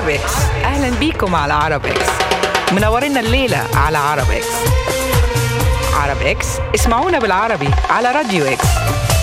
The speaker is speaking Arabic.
عرب اكس. اهلا بيكم على عرب اكس، منورنا الليلة على عرب اكس. عرب اكس، اسمعونا بالعربي على راديو اكس.